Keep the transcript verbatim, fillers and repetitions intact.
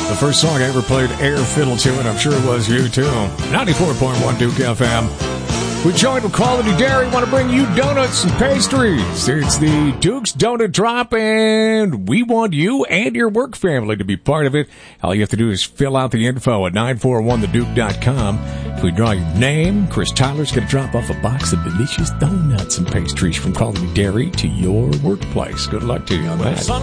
The first song I ever played air fiddle to, and I'm sure it was you too. ninety-four point one Duke F M. We joined with Quality Dairy. Want to bring you donuts and pastries. It's the Duke's Donut Drop, and we want you and your work family to be part of it. All you have to do is fill out the info at nine four one the duke dot com. If we draw your name, Chris Tyler's going to drop off a box of delicious donuts and pastries from Quality Dairy to your workplace. Good luck to you on that.